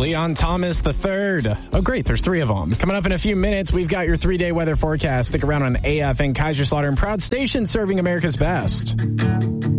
Leon Thomas III. Oh, great. There's 3 of them. Coming up in a few minutes, we've got your 3-day weather forecast. Stick around on AF and Kaiserslautern, proud station serving America's best.